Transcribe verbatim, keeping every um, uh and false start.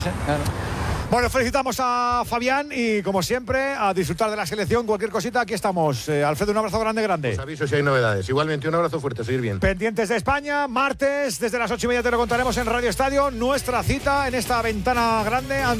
Claro. Bueno, felicitamos a Fabián y, como siempre, a disfrutar de la selección. Cualquier cosita, aquí estamos. Eh, Alfredo, un abrazo grande, grande. Os aviso si hay novedades. Igualmente, un abrazo fuerte, seguir bien. Pendientes de España, martes, desde las ocho y media te lo contaremos en Radio Estadio. Nuestra cita en esta ventana grande.